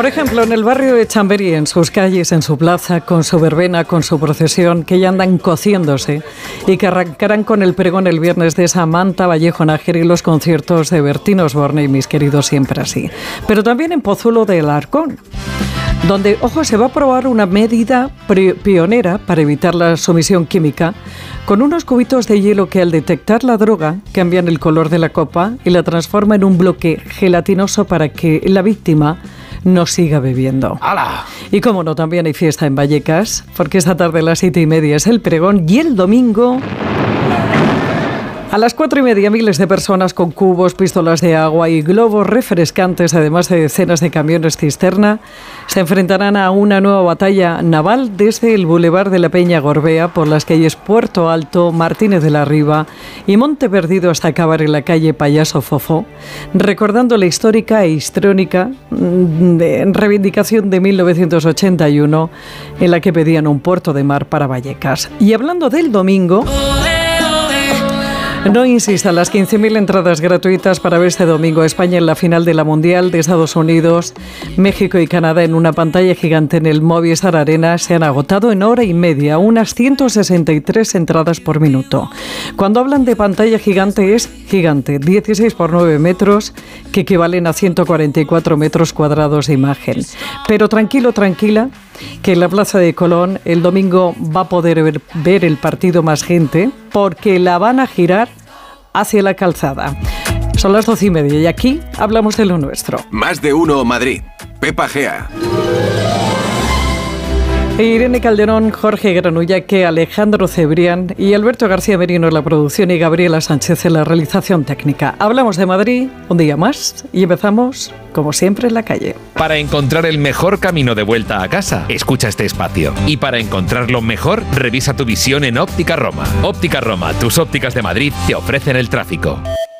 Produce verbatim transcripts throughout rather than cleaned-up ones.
Por ejemplo, en el barrio de Chamberí, en sus calles, en su plaza, con su verbena, con su procesión, que ya andan cociéndose y que arrancarán con el pregón el viernes de Samantha Vallejo Nájera y los conciertos de Bertín Osborne y mis queridos Siempre Así. Pero también en Pozuelo de Alarcón, donde, ojo, se va a probar una medida pionera para evitar la sumisión química con unos cubitos de hielo que al detectar la droga cambian el color de la copa y la transforma en un bloque gelatinoso para que la víctima no siga bebiendo. ¡Hala! Y como no, también hay fiesta en Vallecas, porque esta tarde a las siete y media es el pregón y el domingo a las cuatro y media miles de personas con cubos, pistolas de agua y globos refrescantes, además de decenas de camiones cisterna, se enfrentarán a una nueva batalla naval desde el Boulevard de la Peña Gorbea por las calles Puerto Alto, Martínez de la Riva y Monte Perdido hasta acabar en la calle Payaso Fofó, recordando la histórica e histrónica reivindicación de mil novecientos ochenta y uno en la que pedían un puerto de mar para Vallecas. Y hablando del domingo, no insista, las quince mil entradas gratuitas para ver este domingo a España en la final de la Mundial de Estados Unidos, México y Canadá en una pantalla gigante en el Movistar Arena se han agotado en hora y media, unas ciento sesenta y tres entradas por minuto. Cuando hablan de pantalla gigante es gigante, dieciséis por nueve metros, que equivalen a ciento cuarenta y cuatro metros cuadrados de imagen. Pero tranquilo, tranquila, que en la Plaza de Colón el domingo va a poder ver, ver el partido más gente, porque la van a girar hacia la calzada. Son las doce y media y aquí hablamos de lo nuestro. Más de uno Madrid. Pepa Gea. Irene Calderón, Jorge Granullaque, Alejandro Cebrián y Alberto García Merino en la producción y Gabriela Sánchez en la realización técnica. Hablamos de Madrid un día más y empezamos, como siempre, en la calle. Para encontrar el mejor camino de vuelta a casa, escucha este espacio. Y para encontrarlo mejor, revisa tu visión en Óptica Roma. Óptica Roma, tus ópticas de Madrid te ofrecen el tráfico.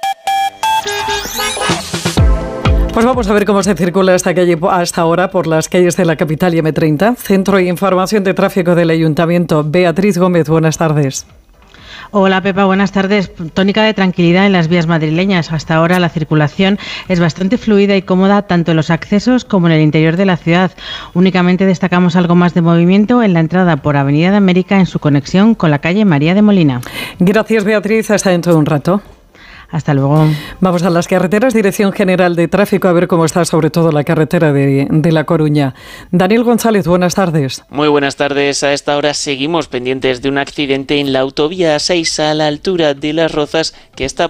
Pues vamos a ver cómo se circula esta calle hasta ahora por las calles de la capital y eme treinta. Centro de Información de Tráfico del Ayuntamiento. Beatriz Gómez, buenas tardes. Hola Pepa, buenas tardes. Tónica de tranquilidad en las vías madrileñas. Hasta ahora la circulación es bastante fluida y cómoda tanto en los accesos como en el interior de la ciudad. Únicamente destacamos algo más de movimiento en la entrada por Avenida de América en su conexión con la calle María de Molina. Gracias Beatriz, hasta dentro de un rato. Hasta luego. Vamos a las carreteras, Dirección General de Tráfico, a ver cómo está sobre todo la carretera de, de La Coruña. Daniel González, buenas tardes. Muy buenas tardes. A esta hora seguimos pendientes de un accidente en la autovía A seis a la altura de Las Rozas que está